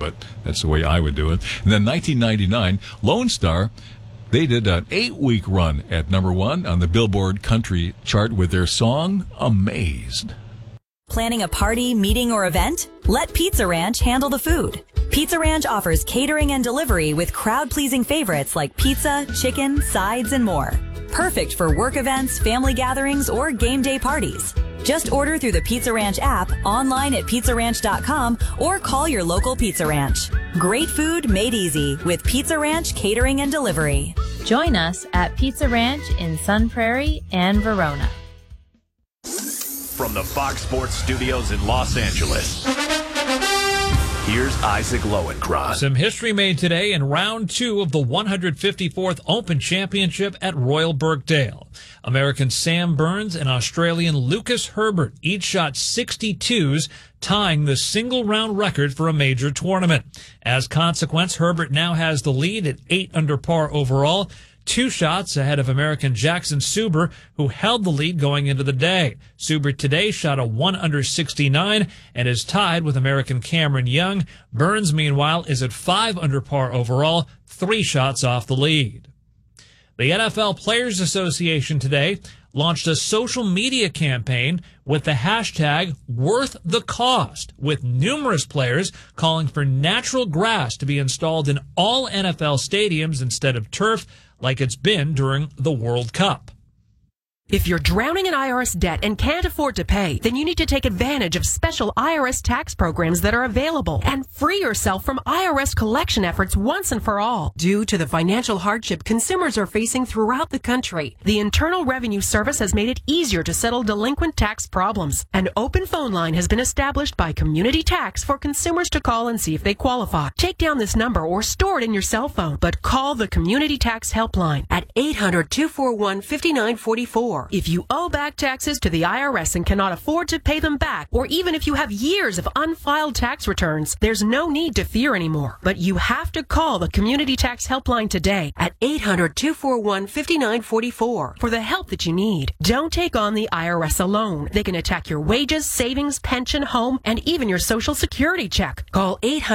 but that's the way I would do it. And then 1999, Lone Star, they did an 8-week run at number 1 on the Billboard Country chart with their song, Amazed. Planning a party, meeting, or event? Let Pizza Ranch handle the food. Pizza Ranch offers catering and delivery with crowd-pleasing favorites like pizza, chicken, sides, and more. Perfect for work events, family gatherings, or game day parties. Just order through the Pizza Ranch app, online at pizzaranch.com, or call your local Pizza Ranch. Great food made easy with Pizza Ranch Catering and Delivery. Join us at Pizza Ranch in Sun Prairie and Verona. From the Fox Sports Studios in Los Angeles, here's Isaac Lowenkron. Some history made today in round 2 of the 154th Open Championship at Royal Birkdale. American Sam Burns and Australian Lucas Herbert each shot 62s, tying the single-round record for a major tournament. As consequence, Herbert now has the lead at 8 under par overall, 2 shots ahead of American Jackson Suber, who held the lead going into the day. Suber today shot a 1 under 69 and is tied with American Cameron Young. Burns, meanwhile, is at 5 under par overall, 3 shots off the lead. The NFL Players Association today launched a social media campaign with the hashtag Worth the Cost, with numerous players calling for natural grass to be installed in all NFL stadiums instead of turf, like it's been during the World Cup. If you're drowning in IRS debt and can't afford to pay, then you need to take advantage of special IRS tax programs that are available and free yourself from IRS collection efforts once and for all. Due to the financial hardship consumers are facing throughout the country, the Internal Revenue Service has made it easier to settle delinquent tax problems. An open phone line has been established by Community Tax for consumers to call and see if they qualify. Take down this number or store it in your cell phone, but call the Community Tax Helpline at 800-241-5944. If you owe back taxes to the IRS and cannot afford to pay them back, or even if you have years of unfiled tax returns, there's no need to fear anymore. But you have to call the Community Tax Helpline today at 800-241-5944 for the help that you need. Don't take on the IRS alone. They can attack your wages, savings, pension, home, and even your Social Security check. Call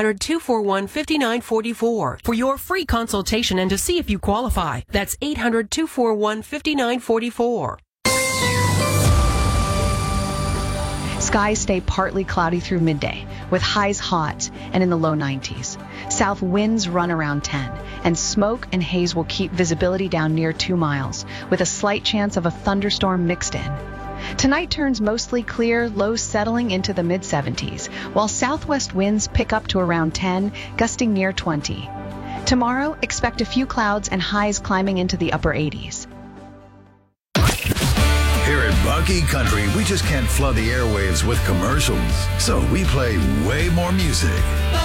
800-241-5944 for your free consultation and to see if you qualify. That's 800-241-5944. Skies stay partly cloudy through midday, with highs hot and in the low 90s. South winds run around 10, and smoke and haze will keep visibility down near 2 miles, with a slight chance of a thunderstorm mixed in. Tonight turns mostly clear, lows settling into the mid-70s, while southwest winds pick up to around 10, gusting near 20. Tomorrow, expect a few clouds and highs climbing into the upper 80s. Here at Bucky Country, we just can't flood the airwaves with commercials. So we play way more music.